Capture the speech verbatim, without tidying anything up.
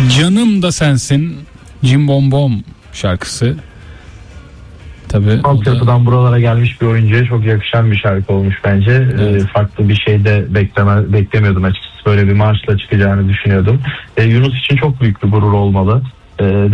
Canım da Sensin, Cim Bom Bom şarkısı. Tabii. Altyapıdan da buralara gelmiş bir oyuncuya çok yakışan bir şarkı olmuş bence. Evet. E, farklı bir şey de bekleme, beklemiyordum açıkçası. Böyle bir marşla çıkacağını düşünüyordum. E, Yunus için çok büyük bir gurur olmalı. E,